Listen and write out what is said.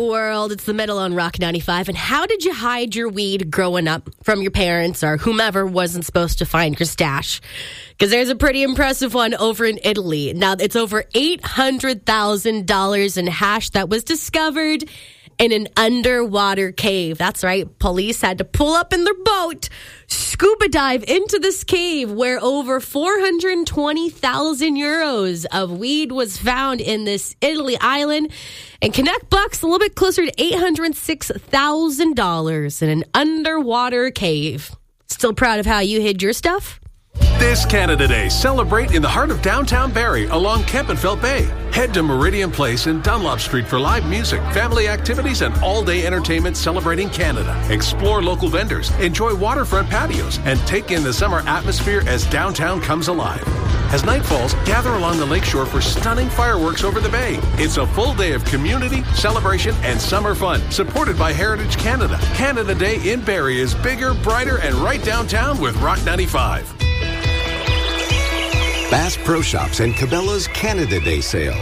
world. It's the middle on Rock 95. And how did you hide your weed growing up from your parents or whomever wasn't supposed to find your stash? Because there's a pretty impressive one over in Italy. Now, it's over $800,000 in hash that was discovered in an underwater cave. That's right. Police had to pull up in their boat, scuba dive into this cave where over 420,000 euros of weed was found in this Italy island, and connect bucks a little bit closer to $806,000 in an underwater cave. Still proud of how you hid your stuff? This Canada Day, celebrate in the heart of downtown Barrie along Kempenfelt Bay. Head to Meridian Place and Dunlop Street for live music, family activities, and all-day entertainment celebrating Canada. Explore local vendors, enjoy waterfront patios, and take in the summer atmosphere as downtown comes alive. As night falls, gather along the lakeshore for stunning fireworks over the bay. It's a full day of community, celebration, and summer fun, supported by Heritage Canada. Canada Day in Barrie is bigger, brighter, and right downtown with Rock 95. Bass Pro Shops and Cabela's Canada Day sale.